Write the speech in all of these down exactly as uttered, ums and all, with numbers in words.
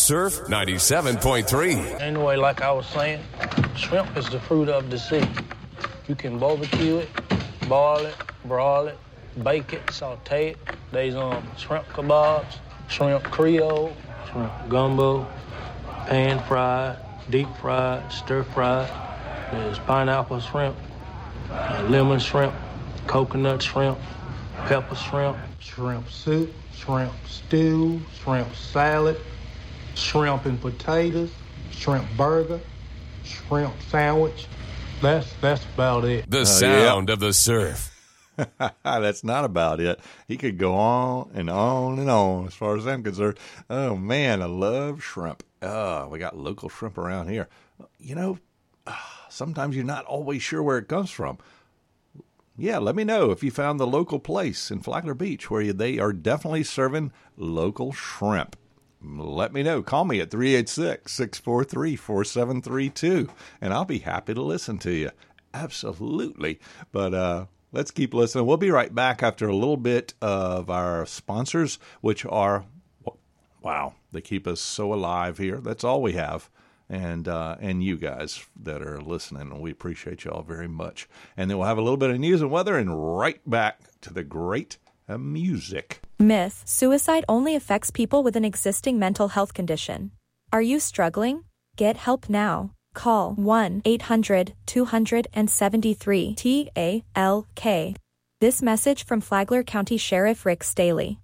Surf ninety-seven point three. Anyway, like I was saying, shrimp is the fruit of the sea. You can barbecue it, boil it, broil it, bake it, saute it. There's um, shrimp kebabs, shrimp creole, shrimp gumbo, pan fried, deep fried, stir fried. There's pineapple shrimp, uh, lemon shrimp, coconut shrimp, pepper shrimp, shrimp soup, shrimp stew, shrimp salad, shrimp and potatoes, shrimp burger, shrimp sandwich. That's that's about it. The Uh, sound yeah. of the surf. That's not about it. He could go on and on and on as far as I'm concerned. Oh, man, I love shrimp. Oh, we got local shrimp around here. You know, sometimes you're not always sure where it comes from. Yeah, let me know if you found the local place in Flagler Beach where you, they are definitely serving local shrimp. Let me know. Call me at three eight six, six four three, four seven three two, and I'll be happy to listen to you. Absolutely. But uh, let's keep listening. We'll be right back after a little bit of our sponsors, which are, wow, they keep us so alive here. That's all we have. And uh, and you guys that are listening, and we appreciate you all very much. And then we'll have a little bit of news and weather and right back to the great uh, music. Myth: suicide only affects people with an existing mental health condition. Are you struggling? Get help now. Call one eight hundred two seven three T A L K. This message from Flagler County Sheriff Rick Staley.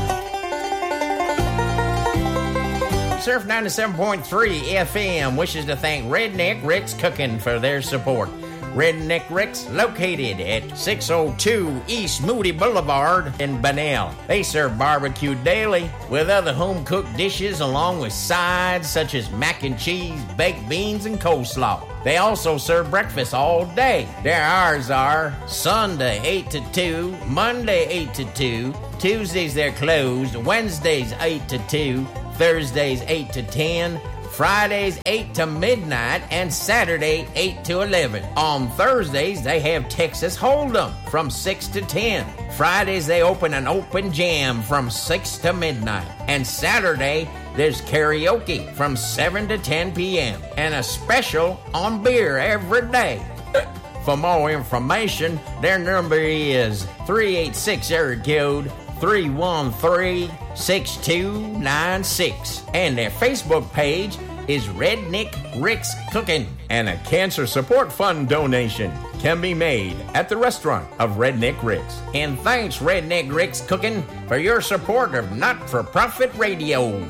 Surf ninety-seven point three F M wishes to thank Redneck Rick's Cooking for their support. Redneck Rick's located at six oh two East Moody Boulevard in Bunnell. They serve barbecue daily with other home-cooked dishes along with sides such as mac and cheese, baked beans, and coleslaw. They also serve breakfast all day. Their hours are Sunday eight to two, Monday eight to two, Tuesdays they're closed, Wednesdays eight to two, Thursdays eight to ten, Fridays eight to midnight, and Saturday eight to eleven. On Thursdays, they have Texas Hold'em from six to ten. Fridays, they open an open jam from six to midnight. And Saturday, there's karaoke from seven to ten p.m. and a special on beer every day. For more information, their number is three eight six area code three one three, six two nine six. And their Facebook page is Redneck Rick's Cooking. And a cancer support fund donation can be made at the restaurant of Redneck Rick's. And thanks, Redneck Rick's Cooking, for your support of not-for-profit radio.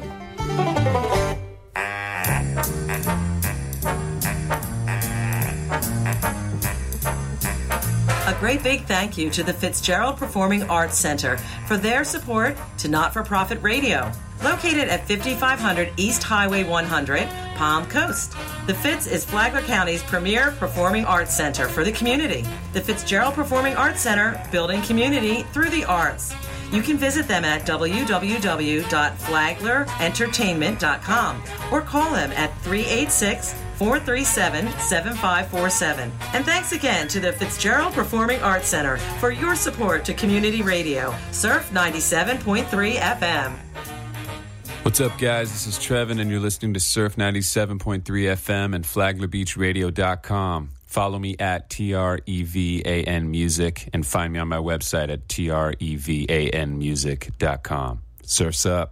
A great big thank you to the Fitzgerald Performing Arts Center for their support to not-for-profit radio. Located at fifty-five hundred East Highway one hundred, Palm Coast. The Fitz is Flagler County's premier performing arts center for the community. The Fitzgerald Performing Arts Center, building community through the arts. You can visit them at w w w dot flagler entertainment dot com or call them at three eight six, four three seven, seven five four seven. And thanks again to the Fitzgerald Performing Arts Center for your support to community radio. Surf ninety-seven point three F M. What's up, guys? This is Trevin, and you're listening to Surf ninety-seven point three F M and flagler beach radio dot com. Follow me at T R E V A N Music and find me on my website at T R E V A N music dot com. Surf's up.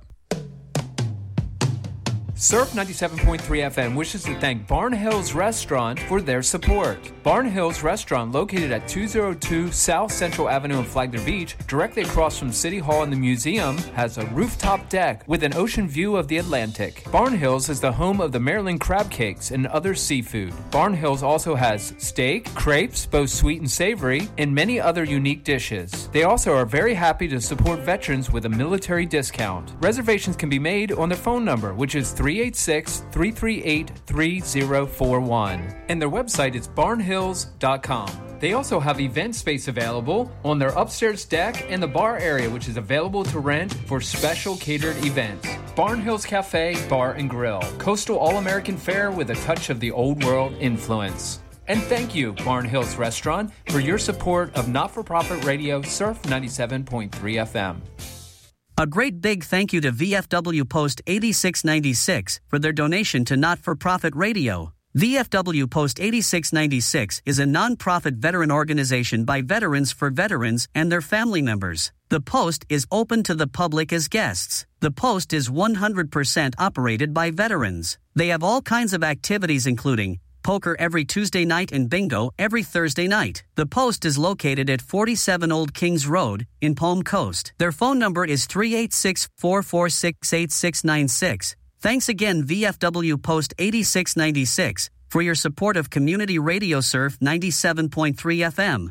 Surf ninety-seven point three F M wishes to thank Barn Hills Restaurant for their support. Barn Hills Restaurant, located at two oh two South Central Avenue in Flagler Beach, directly across from City Hall and the museum, has a rooftop deck with an ocean view of the Atlantic. Barn Hills is the home of the Maryland crab cakes and other seafood. Barn Hills also has steak, crepes, both sweet and savory, and many other unique dishes. They also are very happy to support veterans with a military discount. Reservations can be made on their phone number, which is three eight six, three three eight, three zero four one. And their website is barn hills dot com. They also have event space available on their upstairs deck and the bar area, which is available to rent for special catered events. Barn Hills Cafe, Bar and Grill. Coastal All-American fare with a touch of the old world influence. And thank you, Barn Hills Restaurant, for your support of not-for-profit radio Surf ninety-seven point three F M. A great big thank you to V F W Post eighty-six ninety-six for their donation to Not-for-Profit Radio. V F W Post eighty-six ninety-six is a non-profit veteran organization by veterans for veterans and their family members. The Post is open to the public as guests. The Post is one hundred percent operated by veterans. They have all kinds of activities including poker every Tuesday night and bingo every Thursday night. The Post is located at forty-seven Old Kings Road in Palm Coast. Their phone number is three eight six, four four six, eight six nine six. Thanks again, V F W Post eighty-six ninety-six, for your support of Community Radio Surf ninety-seven point three F M.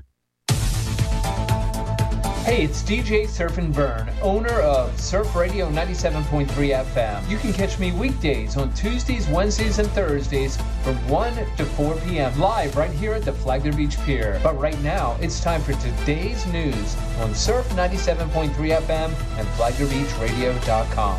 Hey, it's D J Surf and Burn, owner of Surf Radio ninety-seven point three F M. You can catch me weekdays on Tuesdays, Wednesdays, and Thursdays from one to four p.m. live right here at the Flagler Beach Pier. But right now, it's time for today's news on Surf ninety-seven point three F M and Flagler Beach Radio dot com.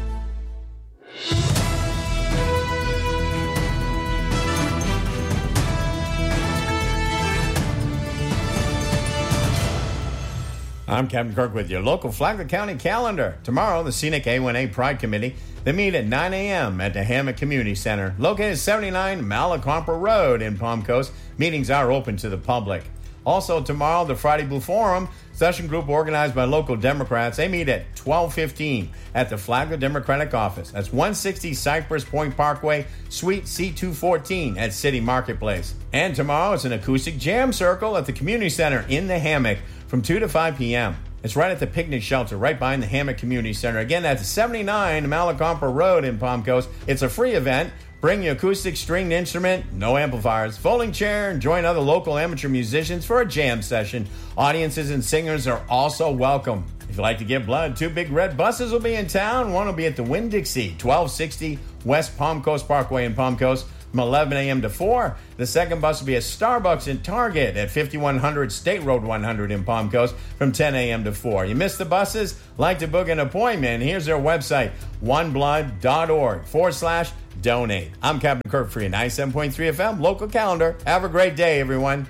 I'm Captain Kirk with your local Flagler County calendar. Tomorrow, the Scenic A one A Pride Committee, they meet at nine a.m. at the Hammock Community Center, located at seventy-nine Malacompa Road in Palm Coast. Meetings are open to the public. Also tomorrow, the Friday Blue Forum, session group organized by local Democrats. They meet at twelve fifteen at the Flagler Democratic Office. That's one sixty Cypress Point Parkway, Suite C two fourteen at City Marketplace. And tomorrow, it's an acoustic jam circle at the Community Center in the Hammock from two to five p.m. It's right at the picnic shelter, right behind the Hammock Community Center. Again, that's seventy-nine Malacompa Road in Palm Coast. It's a free event. Bring your acoustic stringed instrument, no amplifiers, folding chair, and join other local amateur musicians for a jam session. Audiences and singers are also welcome. If you'd like to get blood, two big red buses will be in town. One will be at the Winn-Dixie, twelve sixty West Palm Coast Parkway in Palm Coast, from eleven a.m. to four. The second bus will be at Starbucks and Target at fifty-one hundred State Road one hundred in Palm Coast from ten a.m. to four. You missed the buses? Like to book an appointment? Here's their website, oneblood.org forward slash donate. I'm Captain Kirk for your ninety-seven point three F M local calendar. Have a great day, everyone.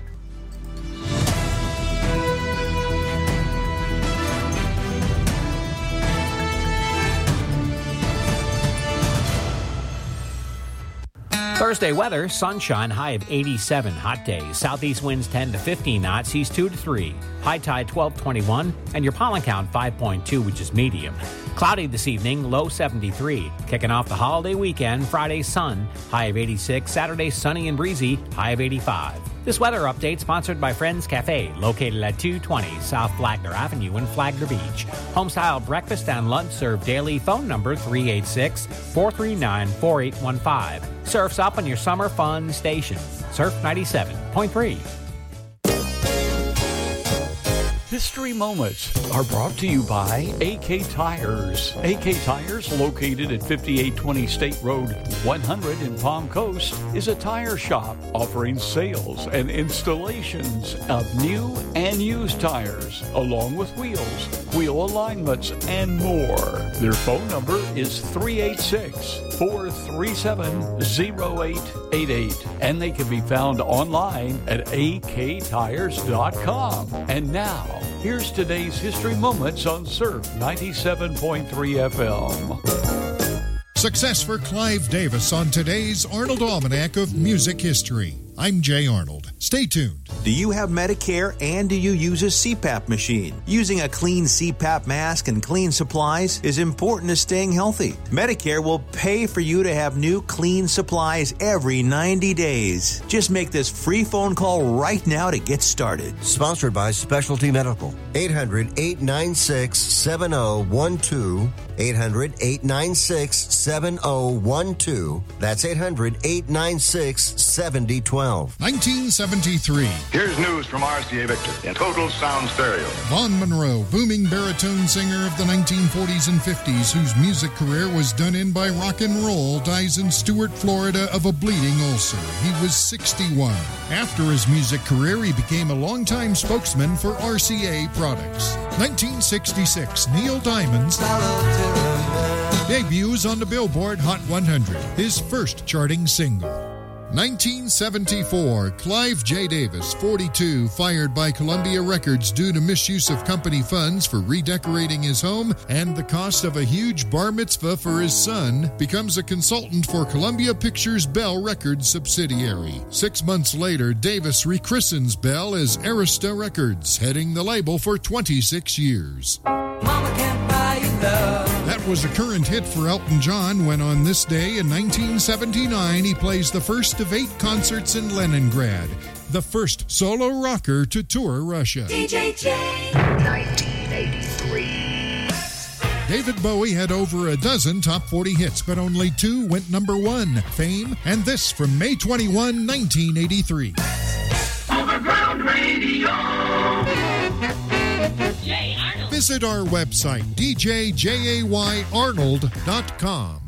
Thursday weather, sunshine, high of eighty-seven, hot days. Southeast winds ten to fifteen knots, seas two to three. High tide twelve twenty-one, and your pollen count five point two, which is medium. Cloudy this evening, low seventy-three. Kicking off the holiday weekend, Friday sun, high of eighty-six. Saturday sunny and breezy, high of eighty-five. This weather update sponsored by Friends Cafe, located at two twenty South Flagler Avenue in Flagler Beach. Homestyle breakfast and lunch served daily. Phone number three eight six, four three nine, four eight one five. Surf's up on your summer fun station. Surf ninety-seven point three. History Moments are brought to you by A K Tires. A K Tires, located at fifty-eight twenty State Road one hundred in Palm Coast, is a tire shop offering sales and installations of new and used tires, along with wheels, wheel alignments, and more. Their phone number is three eight six, four three seven, zero eight eight eight, and they can be found online at a k tires dot com. And now, here's today's History Moments on Surf ninety-seven point three F M. Success for Clive Davis on today's Arnold Almanac of Music History. I'm Jay Arnold. Stay tuned. Do you have Medicare and do you use a C PAP machine? Using a clean C PAP mask and clean supplies is important to staying healthy. Medicare will pay for you to have new clean supplies every ninety days. Just make this free phone call right now to get started. Sponsored by Specialty Medical. eight hundred, eight nine six, seven oh one two. eight hundred, eight nine six, seven oh one two. That's eight hundred, eight nine six, seven oh one two. nineteen seventy-three. Here's news from R C A Victor in Total Sound Stereo. Vaughn Monroe, booming baritone singer of the nineteen forties and fifties, whose music career was done in by rock and roll, dies in Stuart, Florida of a bleeding ulcer. He was sixty-one. After his music career, he became a longtime spokesman for R C A products. nineteen sixty-six, Neil Diamond's debuts on the Billboard Hot one hundred, his first charting single. nineteen seventy-four, Clive J. Davis, forty-two, fired by Columbia Records due to misuse of company funds for redecorating his home and the cost of a huge bar mitzvah for his son, becomes a consultant for Columbia Pictures Bell Records subsidiary. Six months later, Davis rechristens Bell as Arista Records, heading the label for twenty-six years. Mama can't buy you love. That was a current hit for Elton John when on this day in nineteen seventy-nine he plays the first of eight concerts in Leningrad, the first solo rocker to tour Russia. D J J. nineteen eighty-three. David Bowie had over a dozen top forty hits, but only two went number one, Fame and this from May twenty-first, nineteen eighty-three. Overground Radio. Visit our website, d j jay arnold dot com.